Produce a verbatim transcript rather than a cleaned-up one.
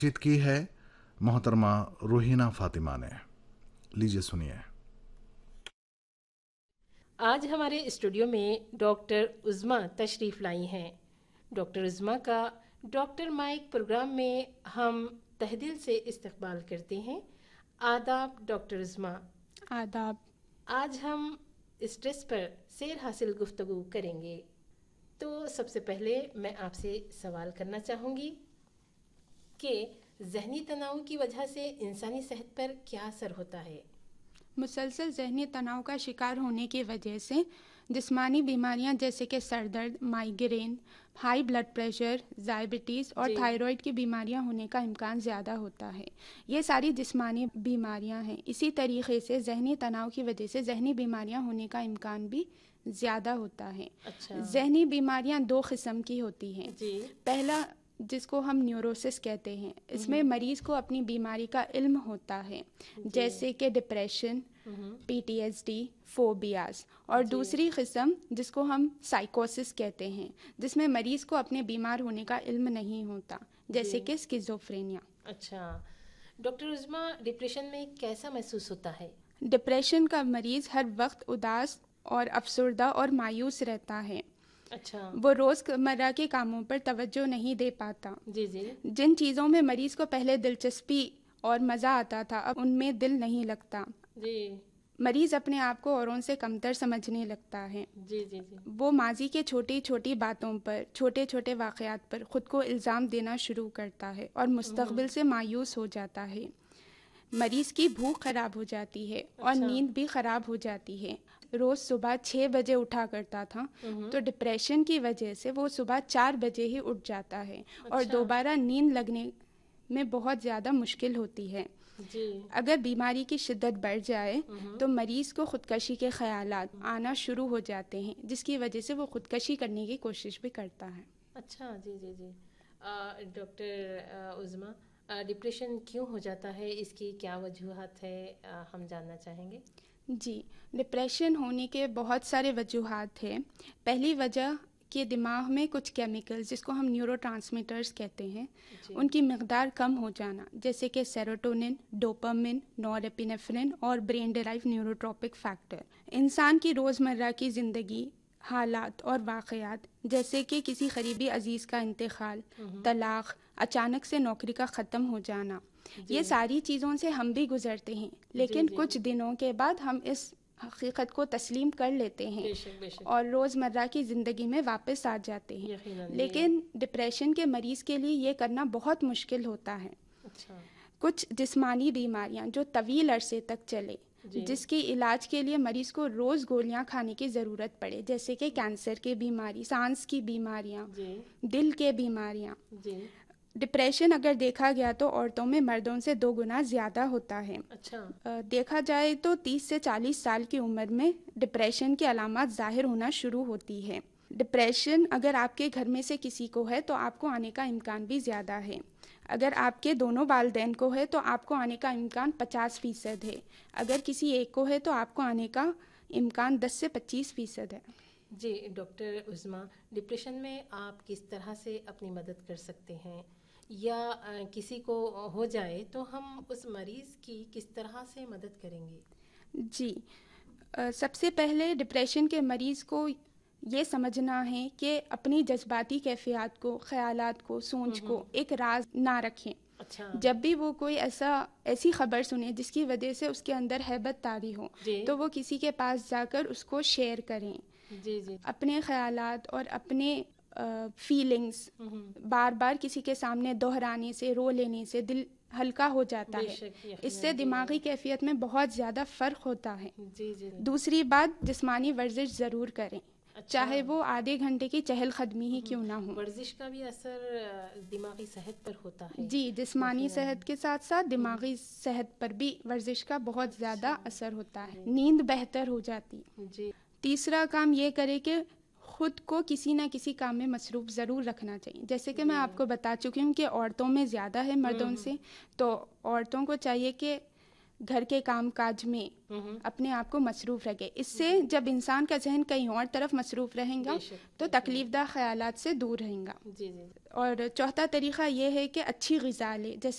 چیت کی ہے محترمہ روحینہ فاطمہ نے. لیجیے سنیے. آج ہمارے اسٹوڈیو میں ڈاکٹر عظمیٰ تشریف لائی ہیں. ڈاکٹر عظمیٰ کا ڈاکٹر مائک پروگرام میں ہم تہ دل سے استقبال کرتے ہیں. آداب ڈاکٹر عظمیٰ. آداب. آج ہم اسٹریس پر سیر حاصل گفتگو کریں گے. تو سب سے پہلے میں آپ سے سوال کرنا چاہوں گی کہ ذہنی تناؤ کی وجہ سے انسانی صحت پر کیا اثر ہوتا ہے؟ مسلسل ذہنی تناؤ کا شکار ہونے کی وجہ سے جسمانی بیماریاں جیسے کہ سر درد، مائیگرین، ہائی بلڈ پریشر، ذائبٹیز اور جی. تھائرائڈ کی بیماریاں ہونے کا امکان زیادہ ہوتا ہے. یہ ساری جسمانی بیماریاں ہیں. اسی طریقے سے ذہنی تناؤ کی وجہ سے ذہنی بیماریاں ہونے کا امکان بھی زیادہ ہوتا ہے. اچھا. ذہنی بیماریاں دو قسم کی ہوتی ہیں. جی. پہلا جس کو ہم نیوروسس کہتے ہیں، اس میں مریض کو اپنی بیماری کا علم ہوتا ہے، جیسے کہ depression, P T S D, phobias. اور دوسری قسم جس کو ہم سائیکوسس کہتے ہیں، جس میں مریض کو اپنے بیمار ہونے کا علم نہیں ہوتا، جیسے کہ اسکیزوفرینیا. اچھا ڈاکٹر عظمیٰ، ڈپریشن میں کیسا محسوس ہوتا ہے؟ ڈپریشن کا مریض ہر وقت اداس اور افسردہ اور مایوس رہتا ہے. اچھا. وہ روز مرہ کے کاموں پر توجہ نہیں دے پاتا. جی جی. جن چیزوں میں مریض کو پہلے دلچسپی اور مزہ آتا تھا اب ان میں دل نہیں لگتا. جی. مریض اپنے آپ کو اوروں سے کمتر سمجھنے لگتا ہے. جی جی جی. وہ ماضی کے چھوٹی چھوٹی باتوں پر، چھوٹے چھوٹے واقعات پر خود کو الزام دینا شروع کرتا ہے اور مستقبل سے مایوس ہو جاتا ہے. مریض کی بھوک خراب ہو جاتی ہے اور نیند بھی خراب ہو جاتی ہے. روز صبح چھ بجے اٹھا کرتا تھا تو ڈپریشن کی وجہ سے وہ صبح چار بجے ہی اٹھ جاتا ہے اور دوبارہ نیند لگنے میں بہت زیادہ مشکل ہوتی ہے. جی. اگر بیماری کی شدت بڑھ جائے تو مریض کو خودکشی کے خیالات آنا شروع ہو جاتے ہیں، جس کی وجہ سے وہ خودکشی کرنے کی کوشش بھی کرتا ہے. اچھا. جی جی جی. ڈاکٹر عظمیٰ، ڈپریشن کیوں ہو جاتا ہے؟ اس کی کیا وجوہات ہے؟ ہم جاننا چاہیں گے. جی، ڈپریشن ہونے کے بہت سارے وجوہات ہیں. پہلی وجہ کہ دماغ میں کچھ کیمیکلز جس کو ہم نیورو ٹرانسمیٹرز کہتے ہیں، جی. ان کی مقدار کم ہو جانا، جیسے کہ سیروٹونن، ڈوپامن، نور ایپینیفرین اور برین ڈرائیو نیوروٹروپک فیکٹر. انسان کی روزمرہ کی زندگی، حالات اور واقعات جیسے کہ کسی قریبی عزیز کا انتقال، طلاق، اچانک سے نوکری کا ختم ہو جانا، یہ ساری چیزوں سے ہم بھی گزرتے ہیں، لیکن کچھ دنوں کے بعد ہم اس حقیقت کو تسلیم کر لیتے ہیں اور روزمرہ کی زندگی میں واپس آ جاتے ہیں. لیکن ڈپریشن کے مریض کے لیے یہ کرنا بہت مشکل ہوتا ہے. کچھ جسمانی بیماریاں جو طویل عرصے تک چلے، جس کی علاج کے لیے مریض کو روز گولیاں کھانے کی ضرورت پڑے، جیسے کہ کینسر کی بیماری، سانس کی بیماریاں، دل کے بیماریاں. ڈپریشن اگر دیکھا گیا تو عورتوں میں مردوں سے دو گنا زیادہ ہوتا ہے. اچھا. دیکھا جائے تو تیس سے چالیس سال کی عمر میں ڈپریشن کی علامات ظاہر ہونا شروع ہوتی ہے. ڈپریشن اگر آپ کے گھر میں سے کسی کو ہے تو آپ کو آنے کا امکان بھی زیادہ ہے. اگر آپ کے دونوں والدین کو ہے تو آپ کو آنے کا امکان پچاس فیصد ہے. اگر کسی ایک کو ہے تو آپ کو آنے کا امکان دس سے پچیس فیصد ہے. جی ڈاکٹر عظمیٰ، ڈپریشن میں آپ کس طرح سے اپنی مدد کر سکتے ہیں، یا کسی کو ہو جائے تو ہم اس مریض کی کس طرح سے مدد کریں گے؟ جی، سب سے پہلے ڈپریشن کے مریض کو یہ سمجھنا ہے کہ اپنی جذباتی کیفیات کو، خیالات کو، سوچ کو ایک راز نہ رکھیں. اچھا. جب بھی وہ کوئی ایسا ایسی خبر سنے جس کی وجہ سے اس کے اندر ہیبت طاری ہو تو وہ کسی کے پاس جا کر اس کو شیئر کریں. جی جی. اپنے خیالات اور اپنے فیلنگز بار بار کسی کے سامنے دہرانے سے، رو لینے سے دل ہلکا ہو جاتا ہے. اس سے دماغی کیفیت میں بہت زیادہ فرق ہوتا ہے. جی جی. دوسری بات، جسمانی ورزش ضرور کریں، چاہے وہ آدھے گھنٹے کی چہل قدمی ہی کیوں نہ ہو. ورزش کا بھی اثر دماغی صحت پر ہوتا ہے. جی، جسمانی صحت کے ساتھ ساتھ دماغی صحت پر بھی ورزش کا بہت زیادہ اثر ہوتا ہے. نیند بہتر ہو جاتی. جی. تیسرا کام یہ کرے کہ خود کو کسی نہ کسی کام میں مصروف ضرور رکھنا چاہیے. جیسے کہ میں آپ کو بتا چکی ہوں کہ عورتوں میں زیادہ ہے مردوں سے، تو عورتوں کو چاہیے کہ گھر کے کام کاج میں اپنے آپ کو مصروف رکھے. اس سے جب انسان کا ذہن کہیں اور طرف مصروف رہیں گا تو تکلیف دہ خیالات سے دور رہیں گا. جی جی. اور چوتھا طریقہ یہ ہے کہ اچھی غذا لے. جیسے